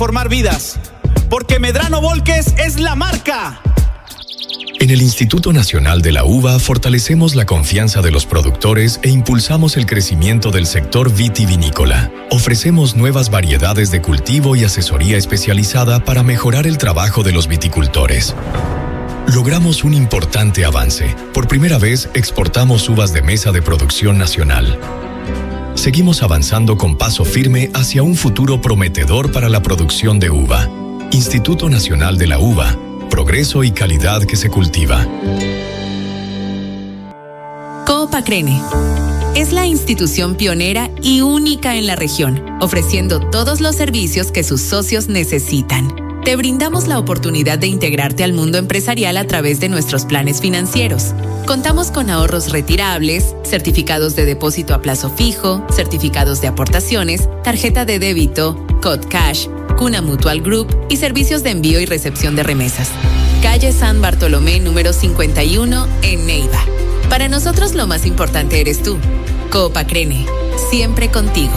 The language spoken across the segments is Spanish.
Formar vidas, porque Medrano Volques es la marca. En el Instituto Nacional de la Uva fortalecemos la confianza de los productores e impulsamos el crecimiento del sector vitivinícola. Ofrecemos nuevas variedades de cultivo y asesoría especializada para mejorar el trabajo de los viticultores. Logramos un importante avance. Por primera vez exportamos uvas de mesa de producción nacional. Seguimos avanzando con paso firme hacia un futuro prometedor para la producción de uva. Instituto Nacional de la Uva. Progreso y calidad que se cultiva. Coop Acrene es la institución pionera y única en la región, ofreciendo todos los servicios que sus socios necesitan. Te brindamos la oportunidad de integrarte al mundo empresarial a través de nuestros planes financieros. Contamos con ahorros retirables, certificados de depósito a plazo fijo, certificados de aportaciones, tarjeta de débito, Cod Cash, Cuna Mutual Group y servicios de envío y recepción de remesas. Calle San Bartolomé número 51 en Neiva. Para nosotros lo más importante eres tú. Coop Acrene, siempre contigo.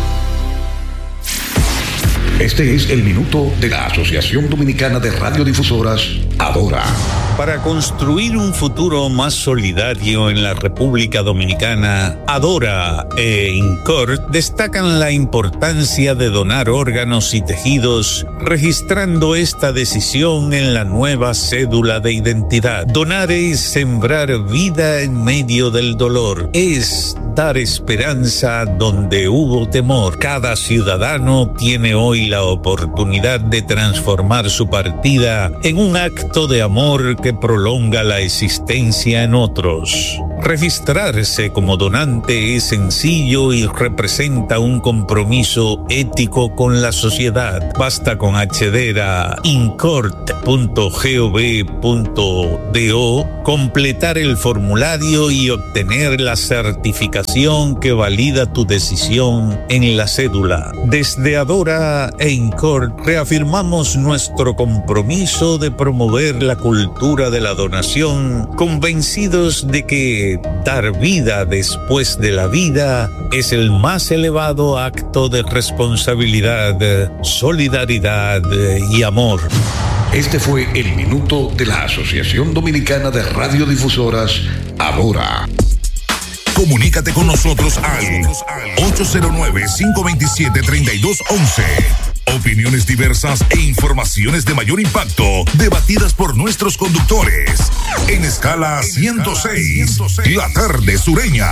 Este es el minuto de la Asociación Dominicana de Radiodifusoras, Adora. Para construir un futuro más solidario en la República Dominicana, Adora e INCOR destacan la importancia de donar órganos y tejidos, registrando esta decisión en la nueva cédula de identidad. Donar es sembrar vida en medio del dolor, es dar esperanza donde hubo temor. Cada ciudadano tiene hoy la oportunidad de transformar su partida en un acto de amor que prolonga la existencia en otros. Registrarse como donante es sencillo y representa un compromiso ético con la sociedad. Basta con acceder a incort.gov.do, completar el formulario y obtener la certificación que valida tu decisión en la cédula. Desde Adora e INCOR reafirmamos nuestro compromiso de promover la cultura de la donación, convencidos de que dar vida después de la vida es el más elevado acto de responsabilidad, solidaridad y amor. Este fue el minuto de la Asociación Dominicana de Radiodifusoras, Adora. Comunícate con nosotros al 809-527-3211. Opiniones diversas e informaciones de mayor impacto, debatidas por nuestros conductores. En Escala 106, la tarde sureña.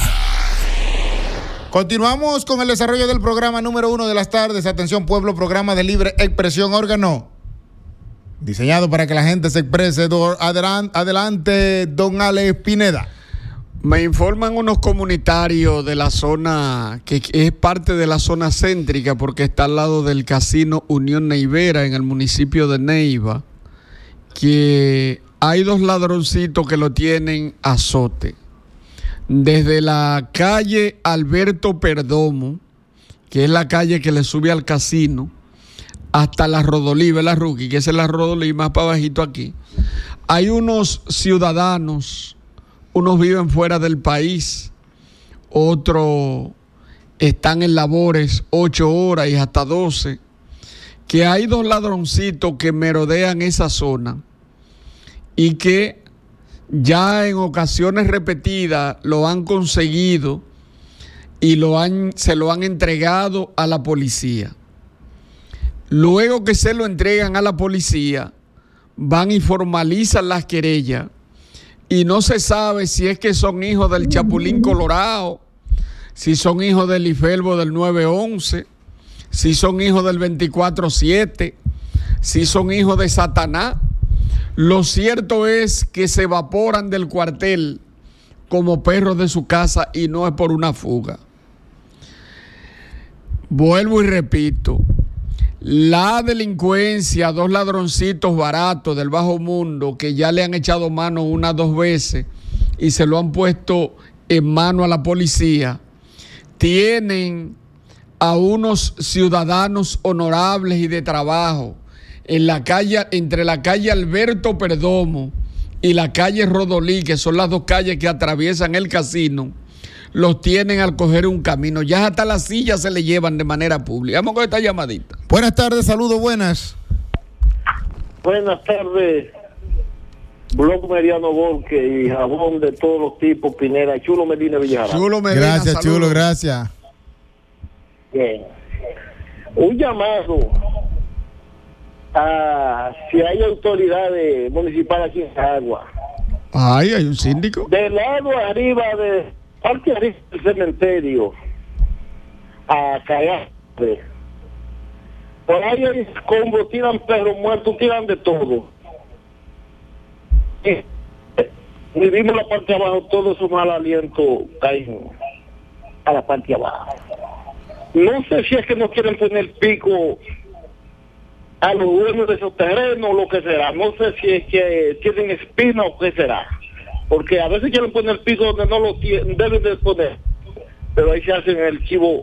Continuamos con el desarrollo del programa número 1 de las tardes. Atención pueblo, programa de libre expresión, órgano diseñado para que la gente se exprese. Adelante, don Alex Pineda. Me informan unos comunitarios de la zona, que es parte de la zona céntrica porque está al lado del Casino Unión Neivera en el municipio de Neiva, que hay 2 ladroncitos que lo tienen a azote. Desde la calle Alberto Perdomo, que es la calle que le sube al casino, hasta la Rodolí, la Rookie, que es la Rodolí más para bajito aquí, hay unos ciudadanos. Unos viven fuera del país, otros están en labores 8 horas y hasta 12, que hay 2 ladroncitos que merodean esa zona y que ya en ocasiones repetidas lo han conseguido y se lo han entregado a la policía. Luego que se lo entregan a la policía, van y formalizan las querellas. Y no se sabe si es que son hijos del Chapulín Colorado, si son hijos del Ifelbo del 911, si son hijos del 24/7, si son hijos de Satanás. Lo cierto es que se evaporan del cuartel como perros de su casa y no es por una fuga. Vuelvo y repito, la delincuencia, 2 ladroncitos baratos del bajo mundo que ya le han echado mano 1 o 2 veces y se lo han puesto en mano a la policía, tienen a unos ciudadanos honorables y de trabajo en la calle, entre la calle Alberto Perdomo y la calle Rodolí, que son las 2 calles que atraviesan el casino, los tienen al coger un camino. Ya hasta las sillas se le llevan de manera pública. Vamos con esta llamadita. Buenas tardes, saludos, buenas. Buenas tardes. Blog Mediano Volque y jabón de todos los tipos, Pinera, Chulo Medina Villarreal. Chulo Medina, gracias, saludos. Chulo, gracias. Bien. Un llamado a si hay autoridades municipales aquí en Agua. Ay, hay un síndico. Del lado arriba de parte arriba del cementerio a Cayate. Por ahí hay escombros, tiran perros muertos, tiran de todo. Vivimos la parte de abajo, todo su mal aliento caen a la parte de abajo. No sé si es que no quieren poner pico a los dueños de esos terrenos o lo que será. No sé si es que tienen espina o qué será. Porque a veces quieren poner pico donde no lo deben de poner. Pero ahí se hacen el chivo,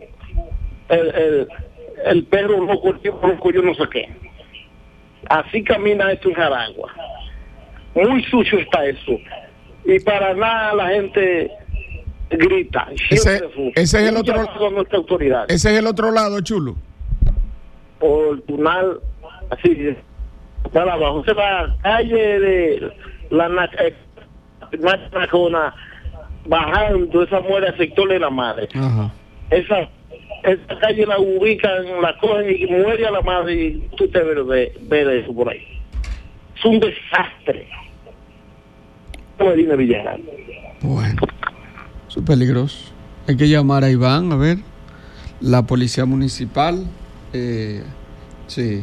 el perro loco, el chivo loco, yo no sé qué. Así camina esto en Jaragua. Muy sucio está eso. Y para nada la gente grita. Ese es el otro lado. Nuestra autoridad. Ese es el otro lado, Chulo. Por el tunal, así, para abajo. Se va a la calle de la Nacona, bajando esa muere al sector de la madre. Ajá. Esa calle la ubican, la cogen y muere a la madre y tú te ves eso por ahí. Es un desastre. Medina Villarreal. Bueno, eso es peligroso. Hay que llamar a Iván, a ver. La policía municipal. Sí.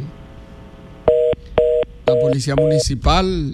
La policía municipal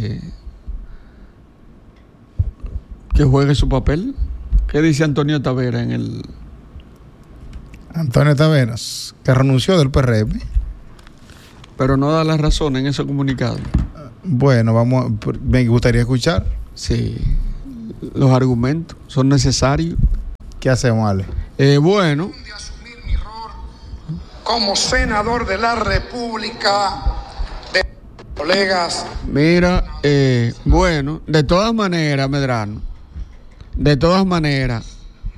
que juegue su papel. ¿Qué dice Antonio Tavera en el...? Antonio Taveras, que renunció del PRM. Pero no da la razón en ese comunicado. Bueno, me gustaría escuchar. Sí, los argumentos son necesarios. ¿Qué hacemos, Ale? Bueno. De asumir mi rol como senador de la República, de colegas. Mira, bueno, de todas maneras, Medrano, de todas maneras,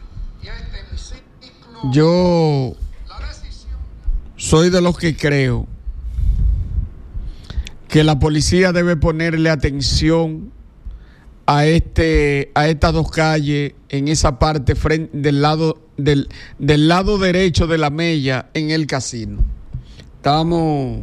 yo soy de los que creo que la policía debe ponerle atención a estas dos calles en esa parte del lado derecho de la Mella en el casino. Estamos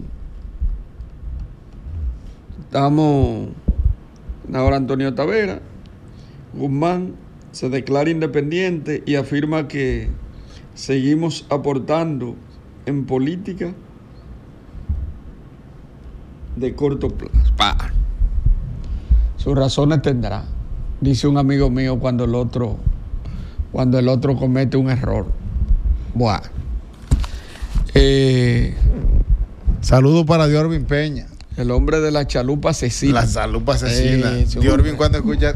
ahora Antonio Tavera Guzmán se declara independiente y afirma que seguimos aportando en política de corto plazo. Sus razones tendrá, dice un amigo mío cuando el otro comete un error. Bueno. Saludos para Diorvin Peña. El hombre de la chalupa asesina. La chalupa asesina. Diorvin cuando escucha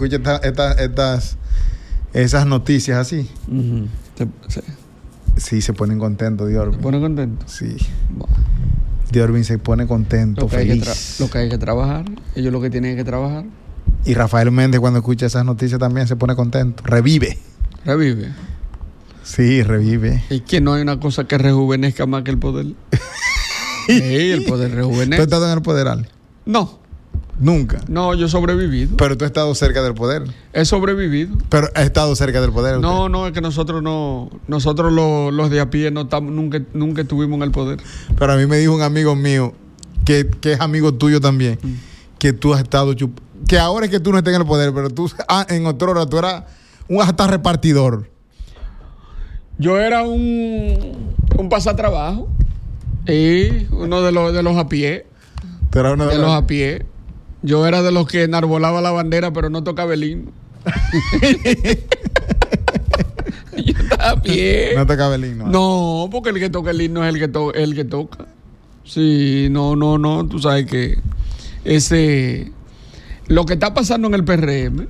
esas noticias así. Uh-huh. Sí, se ponen contentos, Diorvin. ¿Se pone contento? Sí. Bueno. Diorvin se pone contento, feliz. Lo que hay que trabajar. Ellos lo que tienen que trabajar. Y Rafael Méndez cuando escucha esas noticias también se pone contento. Revive. Sí, revive. Es que no hay una cosa que rejuvenezca más que el poder. Sí, el poder rejuvenece. ¿Tú has estado en el poder, Ale? No. Nunca. No, yo he sobrevivido. Pero tú has estado cerca del poder. He sobrevivido. Pero has estado cerca del poder. No, es que nosotros los de a pie no estamos, nunca estuvimos en el poder. Pero a mí me dijo un amigo mío que es amigo tuyo también, que tú has estado que ahora es que tú no estás en el poder, pero tú en otra hora tú eras un hasta repartidor. Yo era un pasatrabajo. Y uno de los a pie. ¿Tú eras uno de los a pie? Yo era de los que enarbolaba la bandera, pero no tocaba el himno. Yo estaba a pie. No tocaba el himno. No, porque el que toca el himno es el que toca. Sí, no. Tú sabes que lo que está pasando en el PRM,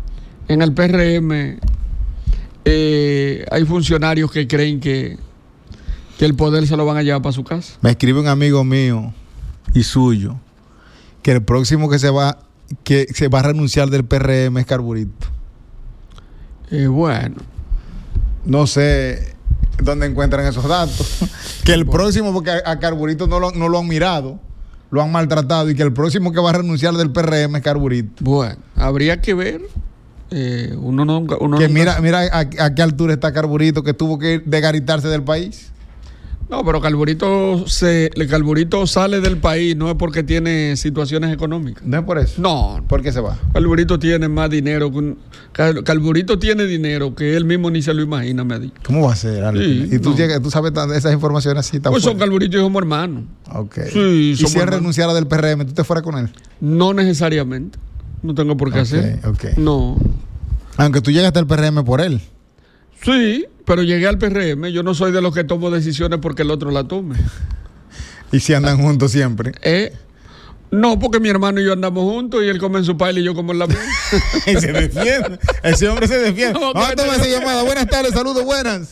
hay funcionarios que creen que el poder se lo van a llevar para su casa. Me escribe un amigo mío y suyo que el próximo que se va a renunciar del PRM es Carburito. Bueno. No sé dónde encuentran esos datos. Que el próximo, porque a Carburito no lo han mirado, lo han maltratado, y que el próximo que va a renunciar del PRM es Carburito. Bueno, habría que ver. Uno que mira a qué altura está Carburito, que tuvo que desgaritarse del país. No, pero Carburito sale del país, no es porque tiene situaciones económicas. ¿No es por eso? No. ¿Por qué se va? Carburito tiene más dinero. Carburito tiene dinero que él mismo ni se lo imagina, me ha dicho. ¿Cómo va a ser, Ale? Sí, y tú sabes esas informaciones así tan pues son Carburito y somos hermanos. Ok. Sí, y si él renunciara del PRM, ¿tú te fueras con él? No necesariamente. No tengo por qué hacer. No. Aunque tú llegaste al PRM por él. Sí, pero llegué al PRM. Yo no soy de los que tomo decisiones porque el otro la tome. ¿Y si andan juntos siempre? No, porque mi hermano y yo andamos juntos y él come en su paila y yo como en la mía. Y se defiende. Ese hombre se defiende. Vamos a tomar esa llamada. Buenas tardes, saludos, buenas.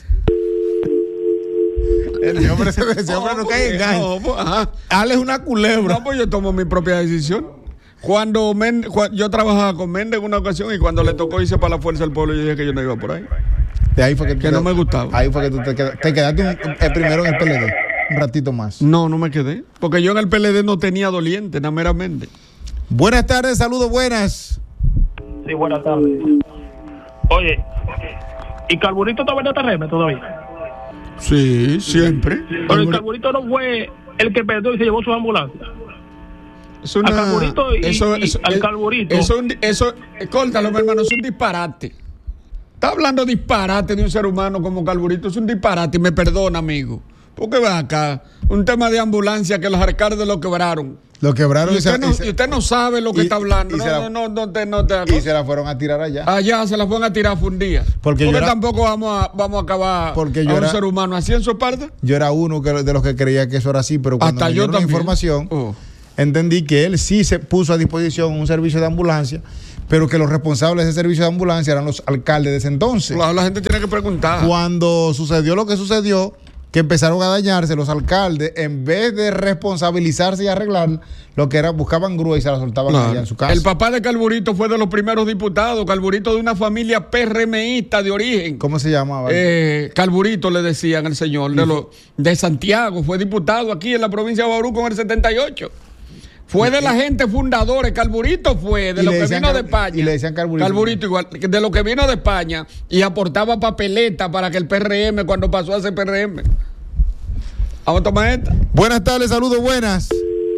Ese hombre no cae en engaño. Ale es una culebra. No, pues yo tomo mi propia decisión. Cuando yo trabajaba con Méndez en una ocasión y cuando le tocó irse para la Fuerza del Pueblo, yo dije que yo no iba por ahí. De ahí fue que no me gustaba. Ahí fue que tú te quedaste primero en el PLD, un ratito más. No me quedé, porque yo en el PLD no tenía doliente, nada meramente. Buenas tardes, saludos, buenas. Sí, buenas tardes. Oye, ¿y Carburito estaba en el PRM todavía? Sí, siempre. Pero el Carburito no fue el que perdió y se llevó su ambulancia. Al Carburito al Carburito. Córtalo, mi hermano, es un disparate. Está hablando disparate de un ser humano como Carburito, es un disparate, y me perdona, amigo. Porque va acá, un tema de ambulancia que los alcaldes lo quebraron. Lo quebraron y usted no sabe lo que está hablando. Y se la fueron a tirar allá. Allá se la fueron a tirar fundida. Porque tampoco vamos a acabar a un ser humano así en su parte. Yo era uno de los que creía que eso era así, pero cuando me dieron la información, entendí que él sí se puso a disposición un servicio de ambulancia, pero que los responsables de ese servicio de ambulancia eran los alcaldes de ese entonces. Claro, la gente tiene que preguntar. Cuando sucedió lo que sucedió, que empezaron a dañarse, los alcaldes, en vez de responsabilizarse y arreglar, lo que era, buscaban grúa y se la soltaban allá en su casa. El papá de Carburito fue de los primeros diputados, Carburito de una familia PRMista de origen. ¿Cómo se llamaba? Carburito le decían al señor, de Santiago, fue diputado aquí en la provincia de Bauruco en el 78. Fue de la gente fundadores. Carburito fue de lo que vino de España. Y le decían Carburito. Carburito igual, de lo que vino de España y aportaba papeleta para que el PRM, cuando pasó a ser PRM. Vamos a tomar esta. Buenas tardes, saludos, buenas.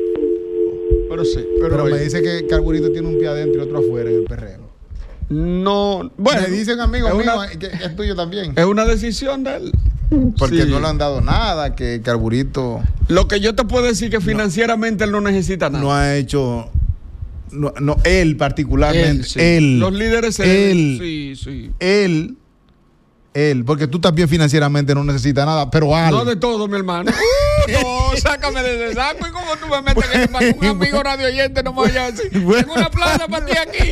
Pero me dice que Carburito tiene un pie adentro y otro afuera en el PRM. No, bueno. Me dicen amigos míos que es tuyo también. Es una decisión de él. Porque no le han dado nada, que Carburito... Lo que yo te puedo decir que financieramente él no necesita nada. No ha hecho... No, él particularmente. Él. Los líderes... Él, porque tú también financieramente no necesitas nada, pero no de todo, mi hermano. No, sácame de ese saco. ¿Y cómo tú me metes que para un amigo radio oyente no me vaya a decir? Tengo una plana para ti aquí.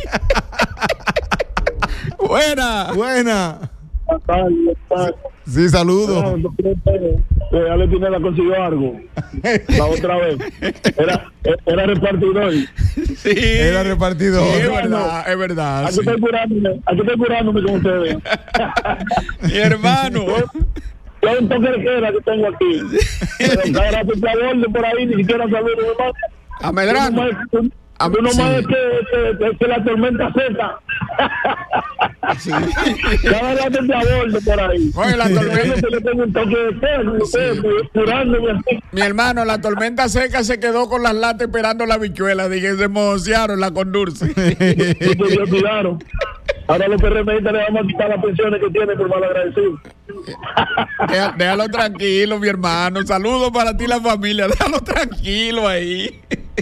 Buena. Sí, saludos. Ale Pineda consiguió algo. La otra vez. Era repartidor. Sí. Era repartidor. Sí, es verdad. Aquí estoy curándome con ustedes. Mi hermano. Yo un toque de queda que tengo aquí. Pero cada rato te abordo por ahí, ni siquiera saludo, hermano. A Medrano. Uno más es que la tormenta seca. Sí. Cada rato te abordo por ahí. Oye, la tormenta. Yo tengo un toque de queda, curándome así. Mi hermano, la tormenta seca se quedó con las latas esperando la bichuela. Dije, se mojociaron la Condurce. Se olvidaron. Ahora los PRMistas le vamos a quitar las pensiones que tienen por malagradecidos. Déjalo tranquilo, mi hermano. Saludos para ti y la familia. Déjalo tranquilo ahí.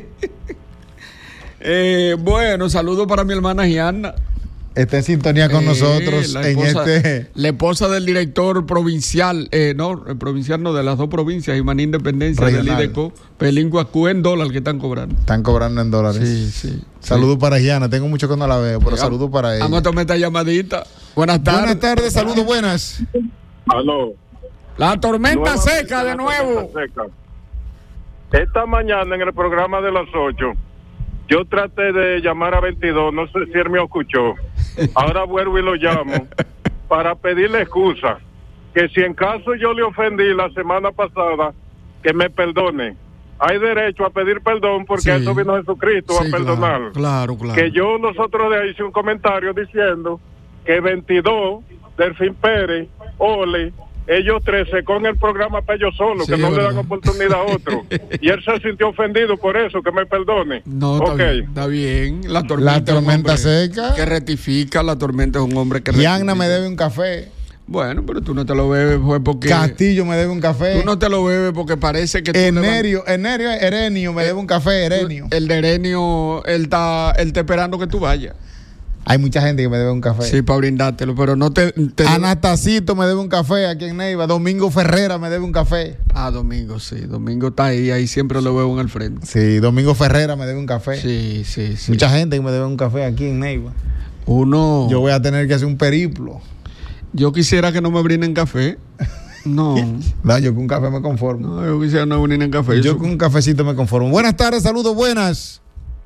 Bueno, saludos para mi hermana Gianna. Está en sintonía con nosotros la esposa del director provincial, provincial no, de las dos provincias, Imaní Independencia, del IDECO, Pelincuacú en dólar que están cobrando. Están cobrando en dólares. Sí. Saludos para Gianna, tengo mucho que no la veo, pero saludos para ella. Vamos a tomar esta llamadita. Buenas tardes. Buenas tardes, saludos, buenas. Aló. La tormenta seca de nuevo. Esta mañana en el programa de las 8 yo traté de llamar a 22, no sé si él me escuchó. Ahora vuelvo y lo llamo para pedirle excusa, que si en caso yo le ofendí la semana pasada, que me perdone. Hay derecho a pedir perdón porque a eso vino Jesucristo, a perdonar. Claro. Que yo los otros días hice un comentario diciendo que 22, Delfín Pérez, Ole, ellos 13 con el programa para ellos solos, que no le dan oportunidad a otro. Y él se sintió ofendido por eso, que me perdone. No, está bien. La tormenta seca. Que rectifica, la tormenta es un hombre que rectifica. Yanna me debe un café. Bueno, pero tú no te lo bebes pues, porque... Castillo me debe un café. Tú no te lo bebes porque parece que... Erenio me debe un café, Erenio. El de Erenio, él está esperando que tú vayas. Hay mucha gente que me debe un café. Sí, para brindártelo, pero no te Anastacito me debe un café aquí en Neiva. Domingo Ferrera me debe un café. Domingo, sí. Domingo está ahí siempre lo veo en el frente. Sí, Domingo Ferrera me debe un café. Sí. Mucha gente que me debe un café aquí en Neiva. Yo voy a tener que hacer un periplo. Yo quisiera que no me brinden café. No. Yo con un café me conformo. No, yo quisiera no brinden café. Yo con un cafecito me conformo. Buenas tardes, saludos, buenas.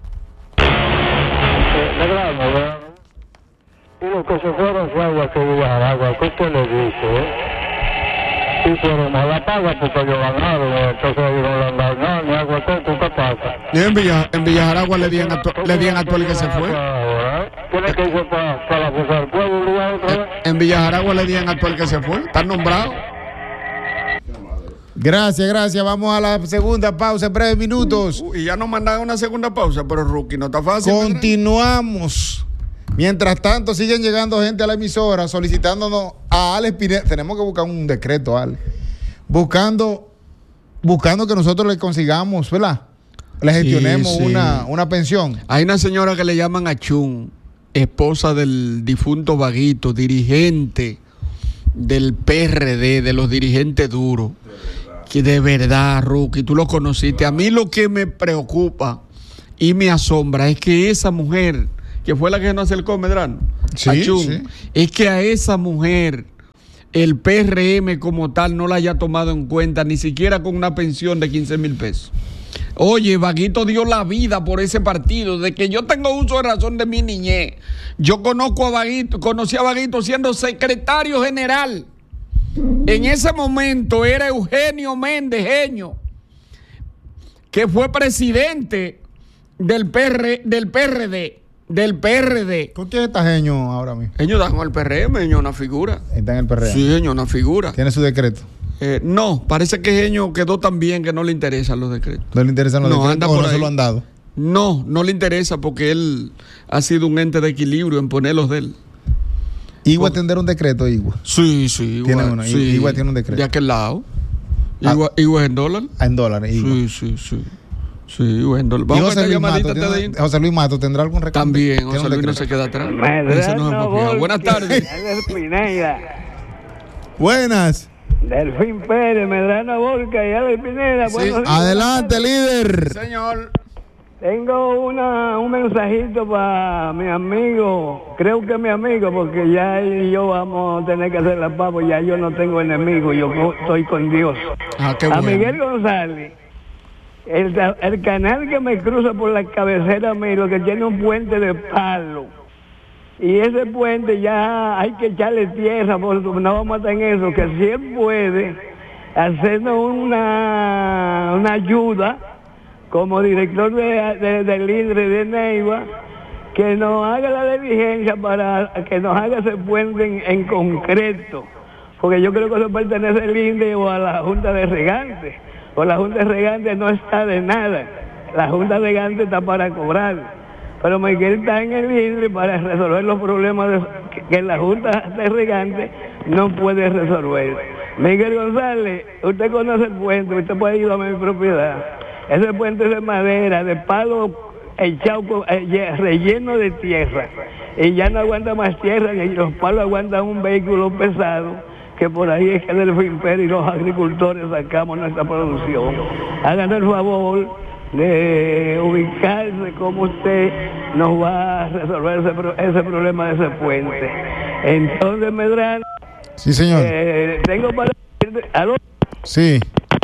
Y lo que se fueron fue agua que Villaragua, ¿qué usted le dice? Y pero no la paga porque ellos ganaron, entonces ellos no le han dado nada, ni agua coco, ¿qué pasa? Y en Villaragua le dieron a todo el que se fue. Tiene que irse para la fuerza del pueblo. En Villaragua le dieron a todo el que se fue, están nombrados. Gracias. Vamos a la segunda pausa en breves minutos. Y ya nos mandaron una segunda pausa, pero Rookie, no está fácil. Continuamos. Mientras tanto, siguen llegando gente a la emisora solicitándonos a Alex Pineda. Tenemos que buscar un decreto, Alex. Buscando que nosotros le consigamos, ¿verdad? Le gestionemos una pensión. Hay una señora que le llaman Achún, esposa del difunto Vaguito, dirigente del PRD, de los dirigentes duros. Que de verdad, Rookie, tú lo conociste. A mí lo que me preocupa y me asombra es que esa mujer, que fue la que nos acercó Medrano, es que a esa mujer el PRM como tal no la haya tomado en cuenta, ni siquiera con una pensión de 15,000 pesos. Oye, Vaguito dio la vida por ese partido. De que yo tengo uso de razón de mi niñez, yo conocí a Vaguito siendo secretario general. En ese momento era Eugenio Méndez Geño, que fue presidente del PRD. ¿Con quién está Geño ahora mismo? Geño está con el PRM, Geño es una figura. ¿Está en el PRM? Sí, Geño es una figura. ¿Tiene su decreto? No, parece que Geño quedó tan bien que no le interesan los decretos. ¿No le interesan los decretos o no se lo han dado? No le interesa porque él ha sido un ente de equilibrio en ponerlos de él. ¿Igua tendrá un decreto, Igua? Sí. Igua tiene un decreto. De aquel lado. Igua es en dólar. En dólares, Igua. Sí, en dólar. Vamos a José Luis Mato tendrá algún recurso. También, José Luis no se queda atrás. Buenas tardes. Buenas. Delfín Pérez, Medrano Volca y Alex Pineda. Adelante, líder. Señor. Tengo un mensajito para mi amigo, creo que mi amigo, porque ya él y yo vamos a tener que hacer la paz, porque ya yo no tengo enemigos, yo estoy con Dios. Qué bueno. A Miguel González, el canal que me cruza por la cabecera mío, que tiene un puente de palo, y ese puente ya hay que echarle tierra, porque no vamos a estar en eso, que si él puede hacernos una ayuda, como director del INDRE de Neiva, que nos haga la diligencia para que nos haga ese puente en concreto, porque yo creo que eso pertenece al INDRE o a la Junta de Regantes, o la Junta de Regantes no está de nada, la Junta de Regantes está para cobrar, pero Miguel está en el INDRE para resolver los problemas que la Junta de Regantes no puede resolver. Miguel González, usted conoce el puente, usted puede ir a mi propiedad. Ese puente es de madera, de palo echado, relleno de tierra. Y ya no aguanta más tierra, y los palos aguantan un vehículo pesado, que por ahí es que del Finper y los agricultores sacamos nuestra producción. Hagan el favor de ubicarse cómo usted nos va a resolver ese problema de ese puente. Entonces, Medrano. Sí, señor. Tengo para decirte. ¿Aló? Sí.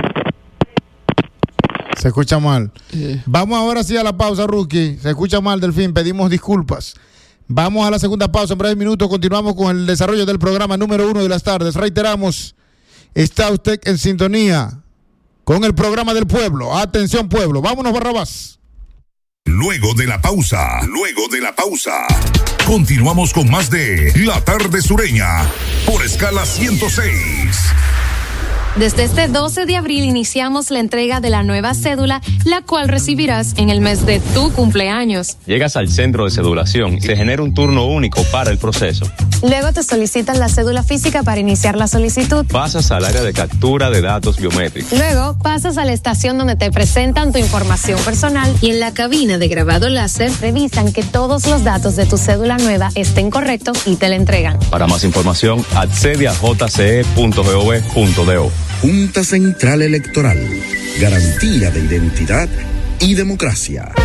Se escucha mal. Vamos ahora sí a la pausa, Rookie. Se escucha mal, Delfín. Pedimos disculpas. Vamos a la segunda pausa. En breves minutos continuamos con el desarrollo del programa número 1 de las tardes. Reiteramos, está usted en sintonía con el programa del pueblo. Atención, pueblo. Vámonos, Barrabás. Luego de la pausa, continuamos con más de La Tarde Sureña por Escala 106. Desde este 12 de abril iniciamos la entrega de la nueva cédula, la cual recibirás en el mes de tu cumpleaños. Llegas al centro de cedulación y se genera un turno único para el proceso. Luego te solicitan la cédula física para iniciar la solicitud. Pasas al área de captura de datos biométricos. Luego pasas a la estación donde te presentan tu información personal y en la cabina de grabado láser revisan que todos los datos de tu cédula nueva estén correctos y te la entregan. Para más información, accede a jce.gov.do. Junta Central Electoral, garantía de identidad y democracia.